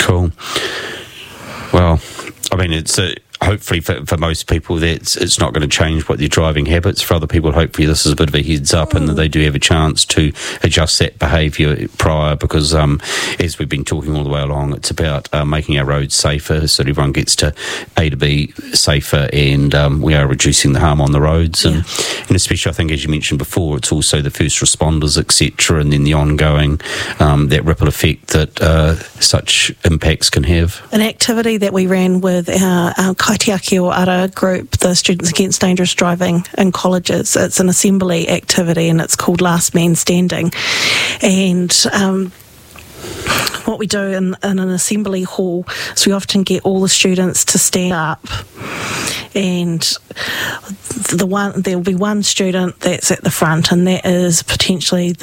Cool. Well, I mean, it's hopefully for most people it's not going to change what their driving habits. For other people, hopefully this is a bit of a heads up and that they do have a chance to adjust that behaviour prior, because as we've been talking all the way along, it's about making our roads safer so that everyone gets to A to B safer, and we are reducing the harm on the roads. And especially, I think, as you mentioned before, it's also the first responders, etc., and then the ongoing that ripple effect that such impacts can have. An activity that we ran with our Kaitiaki o Ara group, the Students Against Dangerous Driving in colleges. It's an assembly activity and it's called Last Man Standing. And what we do in an assembly hall is we often get all the students to stand up, and there'll be one student that's at the front, and that is potentially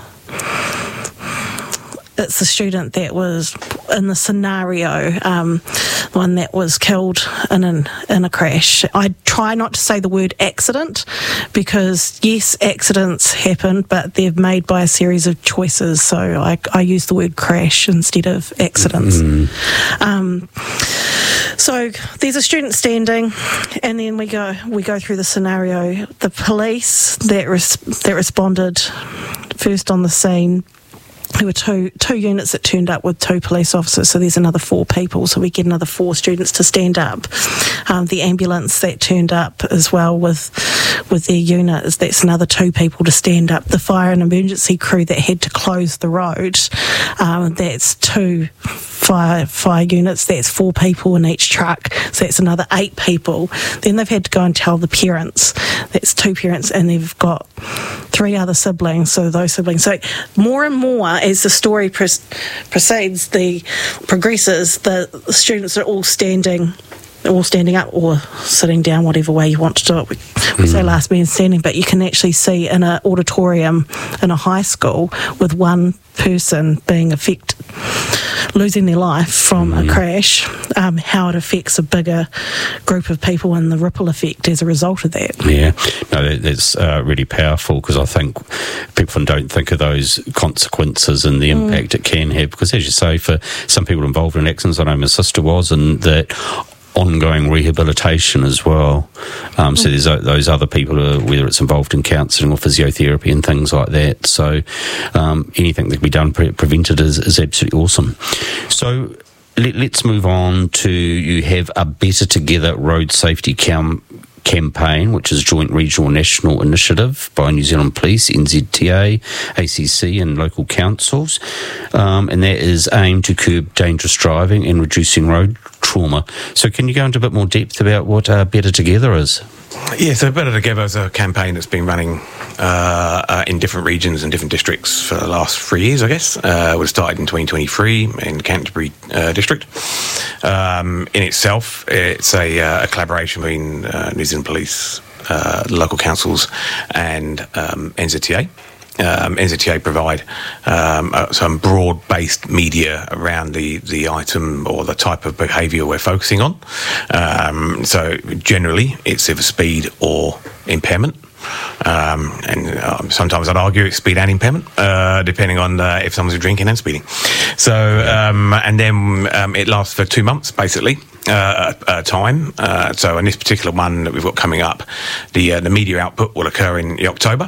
it's the student that was in the scenario, one that was killed in a crash. I try not to say the word accident, because yes, accidents happen, but they're made by a series of choices. So I use the word crash instead of accidents. So there's a student standing, and then we go through the scenario. The police that responded first on the scene. There were two units that turned up with 2 police officers, so there's another 4 people, so we get another 4 students to stand up. The ambulance that turned up as well with their unit, that's another 2 people to stand up. The fire and emergency crew that had to close the road, that's 2 fire units, that's 4 people in each truck, so that's another 8 people. Then they've had to go and tell the parents, that's 2 parents, and they've got 3 other siblings, so those siblings. So more and more as the story progresses, the students are all standing up or sitting down, whatever way you want to do it. We say last man standing, but you can actually see in an auditorium in a high school with one person being losing their life from a crash, how it affects a bigger group of people and the ripple effect as a result of that. Yeah, no, that's really powerful, because I think people don't think of those consequences and the impact it can have, because as you say, for some people involved in accidents, I know my sister was, and that ongoing rehabilitation as well. So there's those other people, whether it's involved in counselling or physiotherapy and things like that. So anything that can be done prevented is absolutely awesome. So let's move on to, you have a Better Together road safety campaign, which is a joint regional national initiative by New Zealand Police, NZTA, ACC and local councils, and that is aimed to curb dangerous driving and reducing road trauma. So can you go into a bit more depth about what Better Together is? Yeah, so Better Together is a campaign that's been running in different regions and different districts for the last 3 years, I guess. It was started in 2023 in the Canterbury district. In itself, it's a collaboration between New Zealand Police, local councils and NZTA. NZTA provide some broad-based media around the item or the type of behaviour we're focusing on. So generally, it's either speed or impairment. And sometimes I'd argue it's speed and impairment, depending on if someone's drinking and speeding. So, and then it lasts for 2 months, basically. Time. So in this particular one that we've got coming up, the media output will occur in October.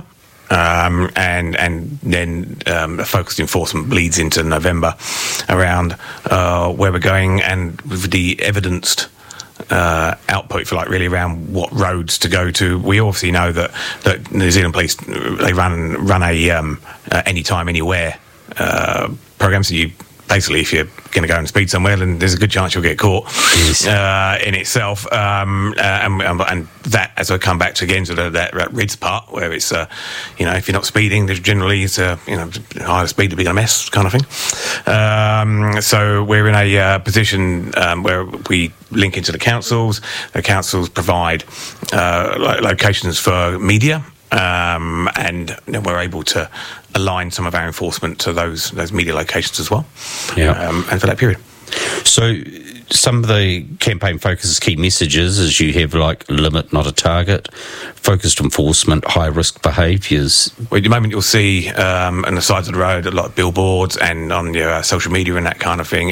And then the focused enforcement bleeds into November around where we're going, and with the evidenced output, if you like, really around what roads to go to. We obviously know that New Zealand Police, they run a anytime, anywhere program. So you basically, if you're going to go and speed somewhere, then there's a good chance you'll get caught. In itself, and that, as I come back to again to that RIDS part, where it's if you're not speeding, there's generally it's higher speed to be a mess kind of thing. So we're in a position where we link into the councils. The councils provide locations for media. And we're able to align some of our enforcement to those media locations as well. And for that period. So some of the campaign focuses key messages as you have like limit, not a target, focused enforcement, high risk behaviours. Well, at the moment you'll see on the sides of the road a lot of billboards and on your social media and that kind of thing,